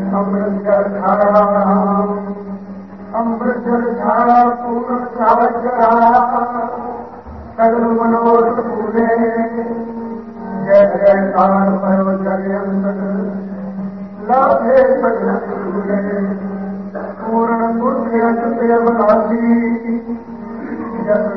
ਅੰਮ੍ਰਿਤਸਰ ਖਾਇਆ ਅੰਮ੍ਰਿਤਸਰ ਖਾਇਆ ਪੂਰਨ ਸਾਜ ਕਰਾ ਸਗਲ ਮਨੋਰਥ ਪੂਰੇ ਜੈ ਜੈਕਾਰ ਭਇਓ ਜਗ ਅੰਤਰ ਲਾਭੇ ਸਗਲ ਪੂਰੇ ਪੂਰਨ ਗੁਰ ਅਚੁਤ ਅਵਨਾਸੀ ਜਸ